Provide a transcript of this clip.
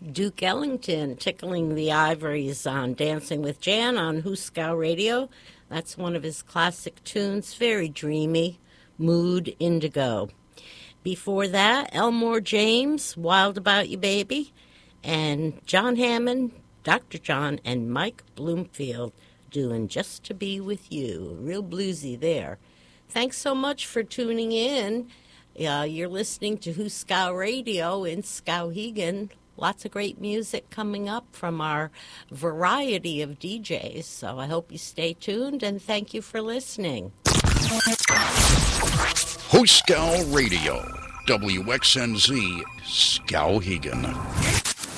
Duke Ellington tickling the ivories on Dancing with Jan on Huskow Radio. That's one of his classic tunes, very dreamy, Mood Indigo. Before that, Elmore James, Wild About You Baby, and John Hammond, Dr. John, and Mike Bloomfield doing Just to Be With You. Real bluesy there. Thanks so much for tuning in. You're listening to Huskow Radio in Skowhegan. Lots of great music coming up from our variety of DJs. So I hope you stay tuned, and thank you for listening. Huskow Radio, WXNZ, Skowhegan.